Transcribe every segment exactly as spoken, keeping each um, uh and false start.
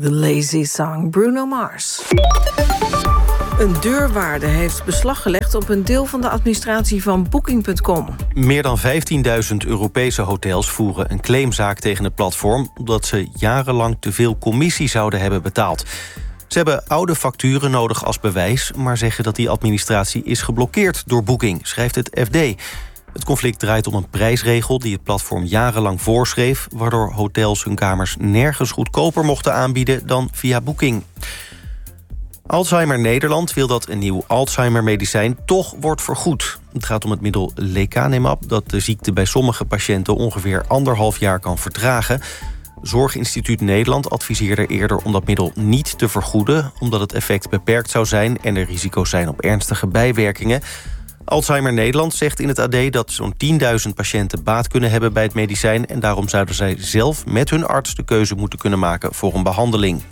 The Lazy Song, Bruno Mars. Een deurwaarde heeft beslag gelegd op een deel van de administratie van Booking punt com. Meer dan vijftienduizend Europese hotels voeren een claimzaak tegen het platform, omdat ze jarenlang te veel commissie zouden hebben betaald. Ze hebben oude facturen nodig als bewijs, maar zeggen dat die administratie is geblokkeerd door Booking, schrijft het F D. Het conflict draait om een prijsregel die het platform jarenlang voorschreef, waardoor hotels hun kamers nergens goedkoper mochten aanbieden dan via Booking. Alzheimer Nederland wil dat een nieuw Alzheimer-medicijn toch wordt vergoed. Het gaat om het middel lecanemab, dat de ziekte bij sommige patiënten ongeveer anderhalf jaar kan vertragen. Zorginstituut Nederland adviseerde eerder om dat middel niet te vergoeden, omdat het effect beperkt zou zijn en er risico's zijn op ernstige bijwerkingen. Alzheimer Nederland zegt in het A D dat zo'n tienduizend patiënten baat kunnen hebben bij het medicijn, en daarom zouden zij zelf met hun arts de keuze moeten kunnen maken voor een behandeling.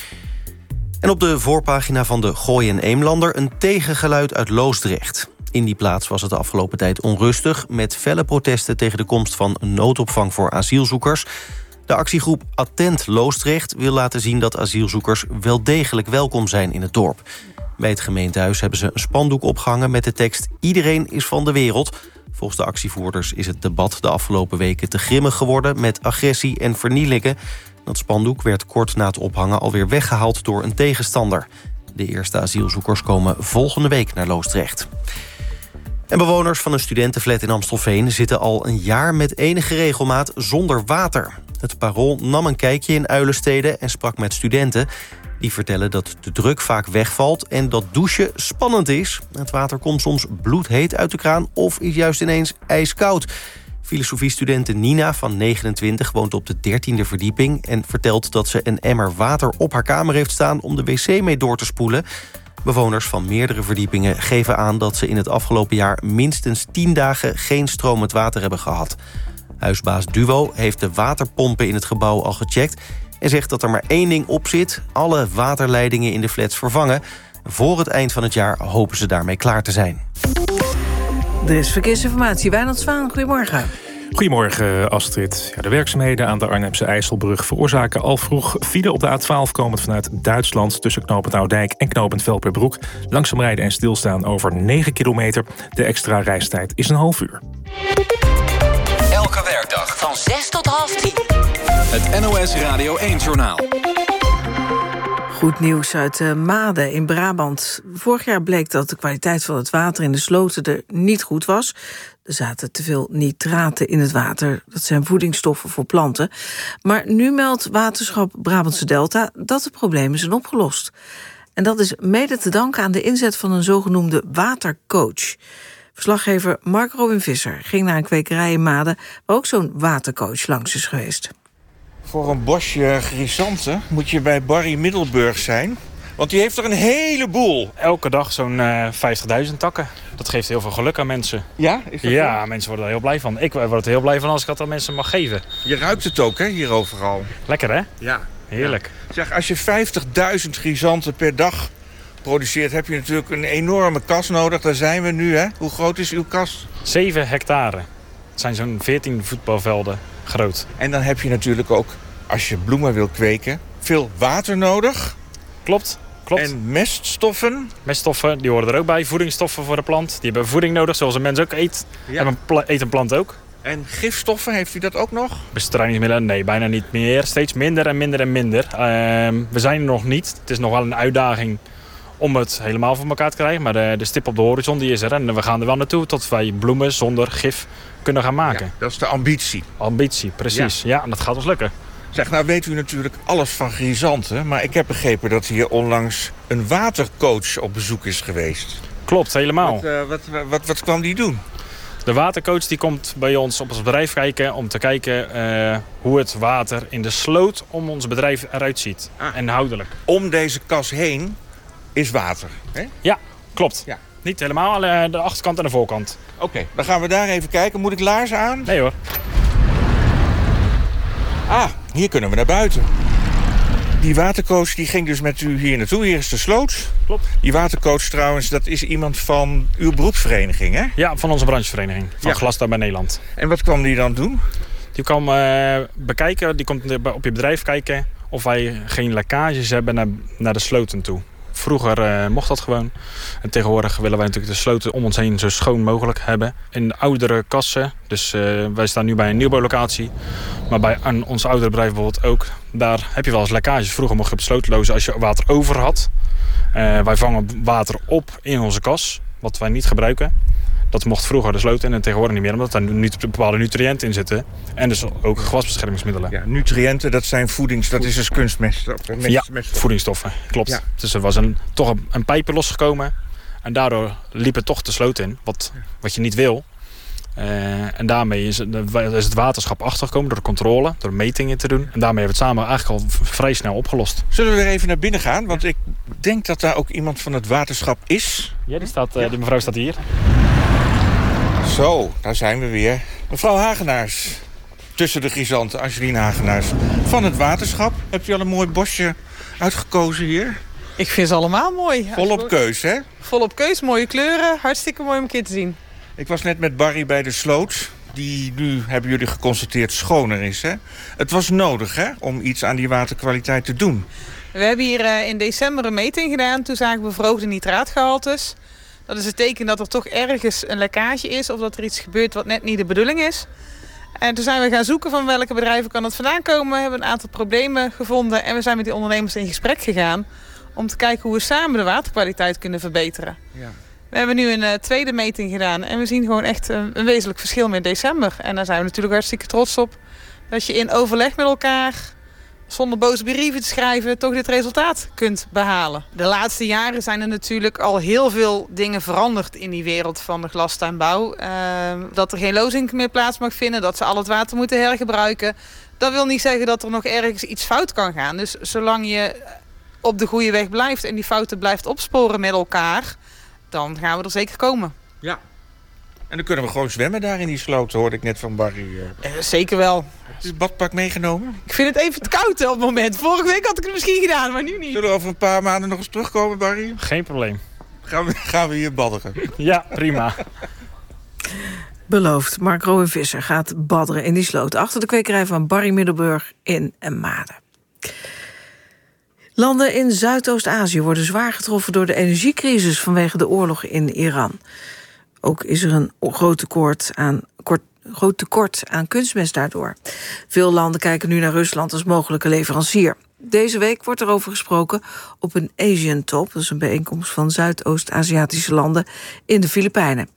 En op de voorpagina van de Gooi en Eemlander een tegengeluid uit Loosdrecht. In die plaats was het de afgelopen tijd onrustig, met felle protesten tegen de komst van een noodopvang voor asielzoekers. De actiegroep Attent Loosdrecht wil laten zien dat asielzoekers wel degelijk welkom zijn in het dorp. Bij het gemeentehuis hebben ze een spandoek opgehangen met de tekst "Iedereen is van de wereld". Volgens de actievoerders is het debat de afgelopen weken te grimmig geworden met agressie en vernielingen. Dat spandoek werd kort na het ophangen alweer weggehaald door een tegenstander. De eerste asielzoekers komen volgende week naar Loosdrecht. En bewoners van een studentenflat in Amstelveen zitten al een jaar met enige regelmaat zonder water. Het Parool nam een kijkje in Uilenstede en sprak met studenten. Die vertellen dat de druk vaak wegvalt en dat douchen spannend is. Het water komt soms bloedheet uit de kraan of is juist ineens ijskoud. Filosofiestudente Nina van negenentwintig woont op de dertiende verdieping en vertelt dat ze een emmer water op haar kamer heeft staan om de wc mee door te spoelen. Bewoners van meerdere verdiepingen geven aan dat ze in het afgelopen jaar minstens tien dagen geen stromend water hebben gehad. Huisbaas Duo heeft de waterpompen in het gebouw al gecheckt en zegt dat er maar één ding op zit: alle waterleidingen in de flats vervangen. Voor het eind van het jaar hopen ze daarmee klaar te zijn. Er is verkeersinformatie. Wijnand Zwaan, goedemorgen. Goedemorgen, Astrid. Ja, de werkzaamheden aan de Arnhemse IJsselbrug veroorzaken al vroeg file op de A twaalf komend vanuit Duitsland tussen knooppunt Oudijk en knooppunt Velperbroek. Langzaam rijden en stilstaan over negen kilometer. De extra reistijd is een half uur. Elke werkdag van zes tot half tien. Het N O S Radio één-journaal. Goed nieuws uit uh, Maden in Brabant. Vorig jaar bleek dat de kwaliteit van het water in de sloten er niet goed was. Er zaten te veel nitraten in het water. Dat zijn voedingsstoffen voor planten. Maar nu meldt Waterschap Brabantse Delta dat de problemen zijn opgelost. En dat is mede te danken aan de inzet van een zogenoemde watercoach. Verslaggever Mark Robin Visser ging naar een kwekerij in Maden waar ook zo'n watercoach langs is geweest. Voor een bosje chrysanten moet je bij Barry Middelburg zijn. Want die heeft er een heleboel. Elke dag zo'n uh, vijftigduizend takken. Dat geeft heel veel geluk aan mensen. Ja? Is dat ja, zo? Mensen worden er heel blij van. Ik word er heel blij van als ik dat aan mensen mag geven. Je ruikt het ook, hè, hier overal. Lekker, hè? Ja. Heerlijk. Ja. Zeg, als je vijftigduizend chrysanten per dag produceert, heb je natuurlijk een enorme kas nodig. Daar zijn we nu, hè? Hoe groot is uw kas? zeven hectare. Het zijn zo'n veertien voetbalvelden groot. En dan heb je natuurlijk ook, als je bloemen wil kweken, veel water nodig. Klopt. Klopt. En meststoffen. Meststoffen, die horen er ook bij. Voedingsstoffen voor de plant. Die hebben voeding nodig, zoals een mens ook eet. Ja. En een pla- eet een plant ook. En gifstoffen, heeft u dat ook nog? Bestrijdingsmiddelen, nee, bijna niet meer. Steeds minder en minder en minder. Uh, we zijn er nog niet. Het is nog wel een uitdaging om het helemaal voor elkaar te krijgen. Maar de, de stip op de horizon die is er. En we gaan er wel naartoe tot wij bloemen zonder gif kunnen gaan maken. Ja, dat is de ambitie. Ambitie, precies. Ja. ja, en dat gaat ons lukken. Zeg, nou weet u natuurlijk alles van chrysanten, maar ik heb begrepen dat hier onlangs een watercoach op bezoek is geweest. Klopt, helemaal. Wat, uh, wat, wat, wat, wat kwam die doen? De watercoach die komt bij ons op ons bedrijf kijken om te kijken uh, hoe het water in de sloot om ons bedrijf eruit ziet. Ah. En houdelijk. Om deze kas heen is water, hè? Ja, klopt. Ja. Niet helemaal, uh, de achterkant en de voorkant. Oké, okay, dan gaan we daar even kijken. Moet ik laarzen aan? Nee hoor. Ah, hier kunnen we naar buiten. Die watercoach die ging dus met u hier naartoe. Hier is de sloot. Klopt. Die watercoach trouwens, dat is iemand van uw beroepsvereniging, hè? Ja, van onze branchevereniging. Van ja. Glasda bij Nederland. En wat kwam die dan doen? Die kwam uh, bekijken, die komt op je bedrijf kijken of wij geen lekkages hebben naar, naar de sloten toe. Vroeger uh, mocht dat gewoon. En tegenwoordig willen wij natuurlijk de sloten om ons heen zo schoon mogelijk hebben. In de oudere kassen, dus uh, wij staan nu bij een nieuwbouwlocatie. Maar bij aan ons oudere bedrijf bijvoorbeeld ook. Daar heb je wel eens lekkages. Vroeger mocht je op het sloot lozen als je water over had. Uh, wij vangen water op in onze kas, wat wij niet gebruiken. Dat mocht vroeger de sloot in en tegenwoordig niet meer, omdat er nu bepaalde nutriënten in zitten. En dus ook gewasbeschermingsmiddelen. Ja, nutriënten, dat zijn voedings, dat is dus kunstmest. Mest, ja, mest. voedingsstoffen, klopt. Ja. Dus er was een, toch een, een pijpje losgekomen. En daardoor liep het toch de sloot in, wat, wat je niet wil. Uh, en daarmee is het, is het waterschap achtergekomen door de controle, door metingen te doen. En daarmee hebben we het samen eigenlijk al vrij snel opgelost. Zullen we er even naar binnen gaan? Want ik denk dat daar ook iemand van het waterschap is. Ja, die, staat, uh, die mevrouw staat hier. Zo, daar zijn we weer. Mevrouw Hagenaars, tussen de grisanten, Angeline Hagenaars. Van het waterschap, hebt u al een mooi bosje uitgekozen hier? Ik vind ze allemaal mooi. Volop keus, hè? Volop keus, mooie kleuren, hartstikke mooi om een keer te zien. Ik was net met Barry bij de sloot, die nu, hebben jullie geconstateerd, schoner is, hè? Het was nodig, hè, om iets aan die waterkwaliteit te doen. We hebben hier uh, in december een meting gedaan. Toen zagen we verhoogde nitraatgehaltes. Dat is het teken dat er toch ergens een lekkage is of dat er iets gebeurt wat net niet de bedoeling is. En toen zijn we gaan zoeken van welke bedrijven kan het vandaan komen. We hebben een aantal problemen gevonden en we zijn met die ondernemers in gesprek gegaan om te kijken hoe we samen de waterkwaliteit kunnen verbeteren. Ja. We hebben nu een uh, tweede meting gedaan en we zien gewoon echt uh, een wezenlijk verschil met december. En daar zijn we natuurlijk hartstikke trots op. Dat je in overleg met elkaar, zonder boze brieven te schrijven, toch dit resultaat kunt behalen. De laatste jaren zijn er natuurlijk al heel veel dingen veranderd in die wereld van de glastuinbouw. Uh, dat er geen lozing meer plaats mag vinden, dat ze al het water moeten hergebruiken. Dat wil niet zeggen dat er nog ergens iets fout kan gaan. Dus zolang je op de goede weg blijft en die fouten blijft opsporen met elkaar, dan gaan we er zeker komen. Ja. En dan kunnen we gewoon zwemmen daar in die sloot, hoorde ik net van Barry. Uh, zeker wel. Heb je het badpak meegenomen? Ik vind het even te koud op het moment. Vorige week had ik het misschien gedaan, maar nu niet. Zullen we over een paar maanden nog eens terugkomen, Barry? Geen probleem. Gaan we, gaan we hier badderen? Ja, prima. Beloofd, Mark Rowan-Visser gaat badderen in die sloot achter de kwekerij van Barry Middelburg in Maden. Landen in Zuidoost-Azië worden zwaar getroffen door de energiecrisis vanwege de oorlog in Iran. Ook is er een groot tekort aan, kort, groot tekort aan kunstmest daardoor. Veel landen kijken nu naar Rusland als mogelijke leverancier. Deze week wordt er over gesproken op een Asian Top. Dat is een bijeenkomst van Zuidoost-Aziatische landen in de Filipijnen.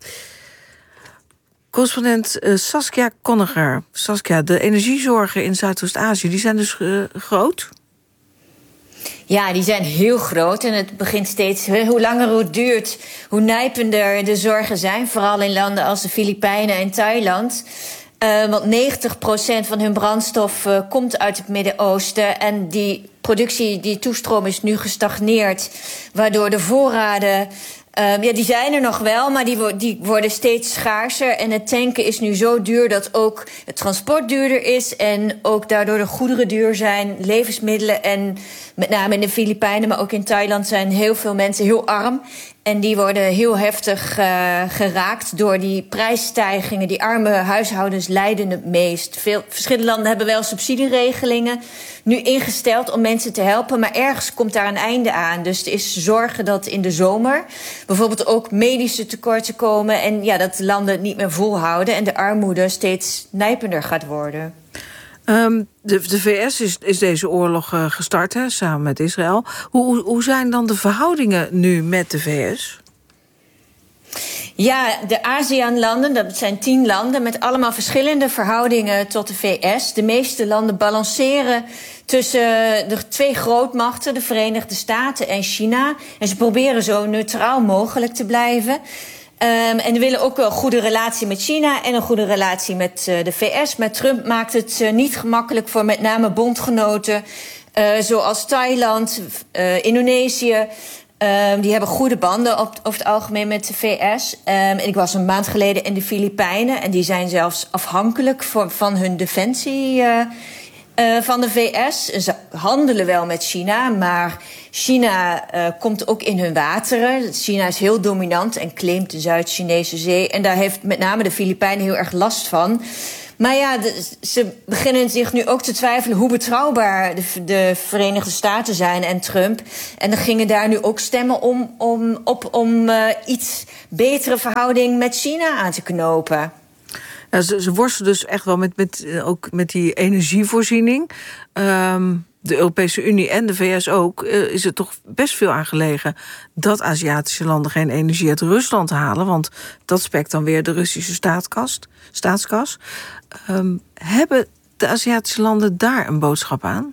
Correspondent uh, Saskia Konniger. Saskia, de energiezorgen in Zuidoost-Azië, die zijn dus uh, groot? Ja, die zijn heel groot en het begint steeds, hoe langer het duurt, hoe nijpender de zorgen zijn. Vooral in landen als de Filipijnen en Thailand. Uh, want negentig procent van hun brandstof uh, komt uit het Midden-Oosten. En die productie, die toestroom is nu gestagneerd, waardoor de voorraden, Uh, ja, die zijn er nog wel, maar die, wo- die worden steeds schaarser. En het tanken is nu zo duur dat ook het transport duurder is. En ook daardoor de goederen duur zijn, levensmiddelen. En met name in de Filipijnen, maar ook in Thailand zijn heel veel mensen heel arm. En die worden heel heftig uh, geraakt door die prijsstijgingen. Die arme huishoudens lijden het meest. Veel verschillende landen hebben wel subsidieregelingen nu ingesteld om mensen te helpen. Maar ergens komt daar een einde aan. Dus er is zorgen dat in de zomer bijvoorbeeld ook medische tekorten komen. En ja, dat landen het niet meer volhouden. En de armoede steeds nijpender gaat worden. Um, de, de V S is, is deze oorlog uh, gestart, hè, samen met Israël. Hoe, hoe, hoe zijn dan de verhoudingen nu met de V S? Ja, de ASEAN-landen, dat zijn tien landen met allemaal verschillende verhoudingen tot de V S. De meeste landen balanceren tussen de twee grootmachten, de Verenigde Staten en China. En ze proberen zo neutraal mogelijk te blijven. Um, en we willen ook wel een goede relatie met China en een goede relatie met uh, de V S. Maar Trump maakt het uh, niet gemakkelijk voor met name bondgenoten uh, zoals Thailand, uh, Indonesië. Um, die hebben goede banden op, over het algemeen met de V S. Um, en ik was een maand geleden in de Filipijnen en die zijn zelfs afhankelijk voor, van hun defensie uh, uh, van de V S. Ze handelen wel met China, maar China uh, komt ook in hun wateren. China is heel dominant en claimt de Zuid-Chinese zee. En daar heeft met name de Filipijnen heel erg last van. Maar ja, de, ze beginnen zich nu ook te twijfelen hoe betrouwbaar de, de Verenigde Staten zijn en Trump. En dan gingen daar nu ook stemmen om, om, op om uh, iets betere verhouding met China aan te knopen. Ja, ze, ze worstelen dus echt wel met, met, ook met die energievoorziening. Um, de Europese Unie en de V S ook, uh, is er toch best veel aan gelegen dat Aziatische landen geen energie uit Rusland halen, want dat spekt dan weer de Russische staatskas. staatskas. Um, hebben de Aziatische landen daar een boodschap aan?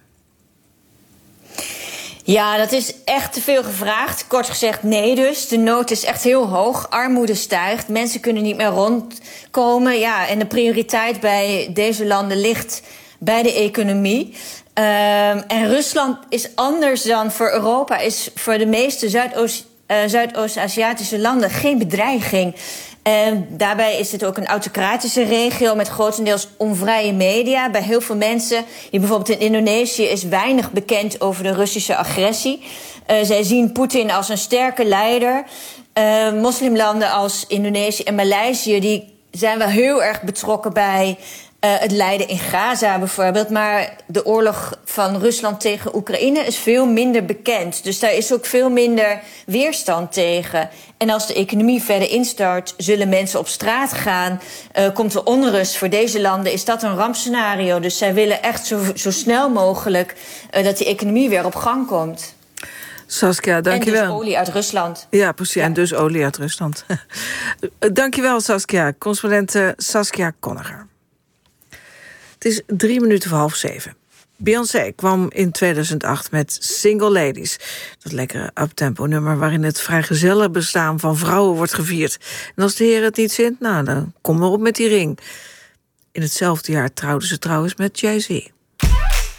Ja, dat is echt te veel gevraagd. Kort gezegd nee dus. De nood is echt heel hoog. Armoede stijgt. Mensen kunnen niet meer rondkomen. Ja, en de prioriteit bij deze landen ligt bij de economie. Um, en Rusland is anders dan voor Europa. Is voor de meeste Zuidoost, uh, Zuidoost-Aziatische landen geen bedreiging. En daarbij is het ook een autocratische regio met grotendeels onvrije media. Bij heel veel mensen, die bijvoorbeeld in Indonesië, is weinig bekend over de Russische agressie. Uh, zij zien Poetin als een sterke leider. Uh, moslimlanden als Indonesië en Maleisië, die zijn wel heel erg betrokken bij Uh, het lijden in Gaza bijvoorbeeld. Maar de oorlog van Rusland tegen Oekraïne is veel minder bekend. Dus daar is ook veel minder weerstand tegen. En als de economie verder instart, zullen mensen op straat gaan. Uh, komt er onrust. Voor deze landen is dat een rampscenario. Dus zij willen echt zo, zo snel mogelijk uh, dat die economie weer op gang komt. Saskia, dankjewel. En dus olie uit Rusland. Ja, precies. Ja. En dus olie uit Rusland. Dankjewel, Saskia. Correspondent uh, Saskia Konniger. Het is drie minuten voor half zeven. Beyoncé kwam in tweeduizend acht met Single Ladies. Dat lekkere uptempo nummer waarin het vrijgezellenbestaan van vrouwen wordt gevierd. En als de heer het niet vindt, nou, dan kom maar op met die ring. In hetzelfde jaar trouwden ze trouwens met Jay-Z.